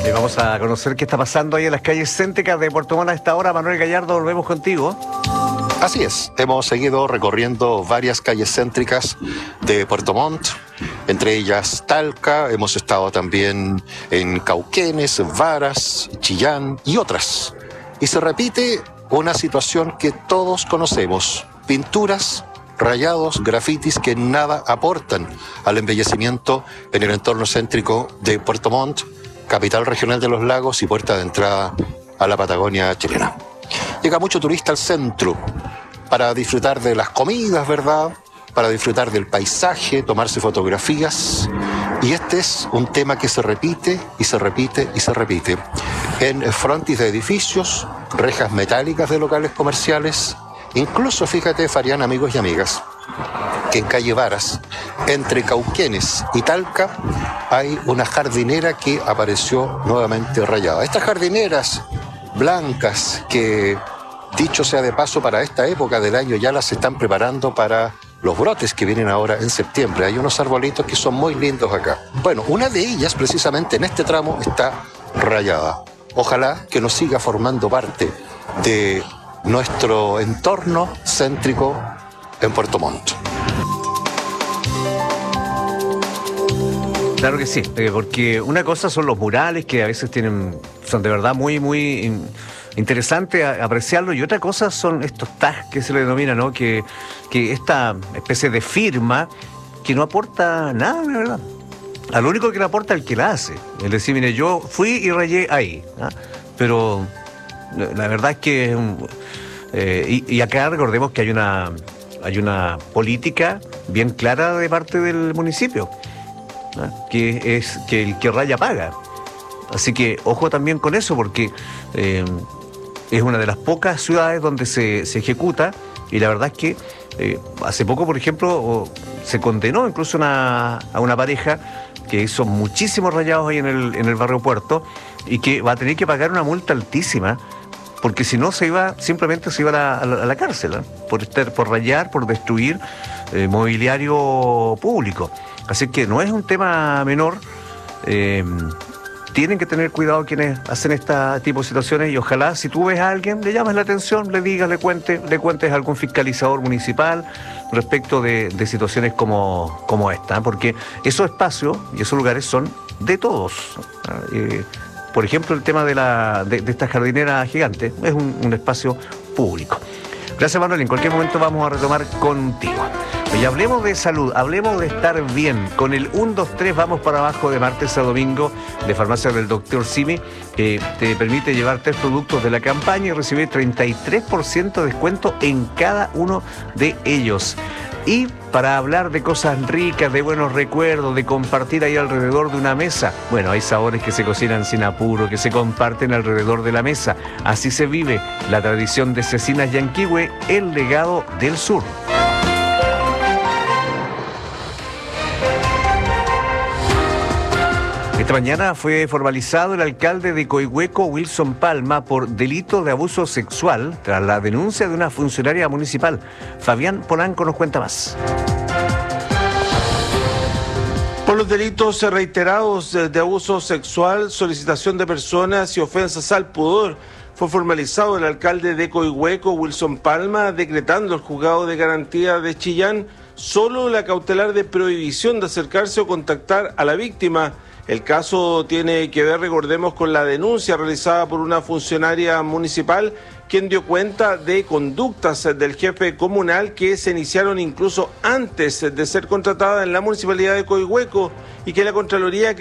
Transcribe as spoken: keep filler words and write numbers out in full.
Y vamos a conocer qué está pasando ahí en las calles céntricas de Puerto Montt a esta hora. Manuel Gallardo, volvemos contigo. Así es, hemos seguido recorriendo varias calles céntricas de Puerto Montt, entre ellas Talca, hemos estado también en Cauquenes, Varas, Chillán y otras. Y se repite una situación que todos conocemos: pinturas, rayados, grafitis que nada aportan al embellecimiento en el entorno céntrico de Puerto Montt, capital regional de los lagos y puerta de entrada a la Patagonia chilena. Llega mucho turista al centro para disfrutar de las comidas, ¿verdad? Para disfrutar del paisaje, tomarse fotografías. Y este es un tema que se repite y se repite y se repite. En frontis de edificios, rejas metálicas de locales comerciales, incluso, fíjate, Farián, amigos y amigas, que en calle Varas, entre Cauquenes y Talca, hay una jardinera que apareció nuevamente rayada. Estas jardineras blancas que, dicho sea de paso, para esta época del año ya las están preparando para los brotes que vienen ahora en septiembre. Hay unos arbolitos que son muy lindos acá. Bueno, una de ellas precisamente en este tramo está rayada. Ojalá que nos siga formando parte de nuestro entorno céntrico en Puerto Montt. Claro que sí, porque una cosa son los murales que a veces tienen, son de verdad muy, muy interesantes apreciarlo, y otra cosa son estos tags que se le denomina, ¿no? Que, que esta especie de firma que no aporta nada, la verdad. A lo único que le aporta el que la hace. Es decir, mire, yo fui y rayé ahí, ¿no? Pero la verdad es que eh, y, y acá recordemos que hay una hay una política bien clara de parte del municipio, ¿no? Que es que el que raya paga. Así que ojo también con eso, porque eh, es una de las pocas ciudades donde se, se ejecuta, y la verdad es que eh, hace poco, por ejemplo, se condenó incluso una, a una pareja que hizo muchísimos rayados ahí en el, en el barrio Puerto, y que va a tener que pagar una multa altísima, porque si no se iba, simplemente se iba a la, a la, a la cárcel, ¿eh? por estar, por rayar, por destruir eh, mobiliario público. Así que no es un tema menor. Eh, tienen que tener cuidado quienes hacen este tipo de situaciones, y ojalá, si tú ves a alguien, le llamas la atención, le digas, le cuentes, le cuentes a algún fiscalizador municipal respecto de, de situaciones como, como esta, porque esos espacios y esos lugares son de todos. Eh, por ejemplo, el tema de, la, de, de esta jardinera gigante es un, un espacio público. Gracias, Manuel. En cualquier momento vamos a retomar contigo. Y hablemos de salud, hablemos de estar bien. Con el uno dos tres vamos para abajo de martes a domingo de Farmacia del Doctor Simi, que te permite llevar tres productos de la campaña y recibir treinta y tres por ciento de descuento en cada uno de ellos. Y para hablar de cosas ricas, de buenos recuerdos, de compartir ahí alrededor de una mesa, bueno, hay sabores que se cocinan sin apuro, que se comparten alrededor de la mesa. Así se vive la tradición de Cecinas Yanquihue, el legado del sur. Esta mañana fue formalizado el alcalde de Coihueco, Wilson Palma, por delito de abuso sexual tras la denuncia de una funcionaria municipal. Fabián Polanco nos cuenta más. Por los delitos reiterados de abuso sexual, solicitación de personas y ofensas al pudor, fue formalizado el alcalde de Coihueco, Wilson Palma, decretando el juzgado de garantía de Chillán solo la cautelar de prohibición de acercarse o contactar a la víctima. El caso tiene que ver, recordemos, con la denuncia realizada por una funcionaria municipal, quien dio cuenta de conductas del jefe comunal que se iniciaron incluso antes de ser contratada en la municipalidad de Coihueco, y que la Contraloría